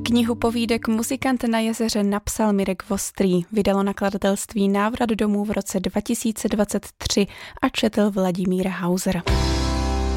Knihu povídek Muzikant na jezeře napsal Mirek Vostrý, vydalo nakladatelství Návrat domů v roce 2023 a četl Vladimír Hauser.